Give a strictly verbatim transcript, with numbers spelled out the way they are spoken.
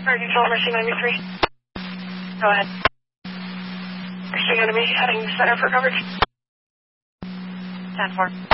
Fire Control, Mercy ninety-three. Go ahead. Mercy enemy heading center for coverage. ten four.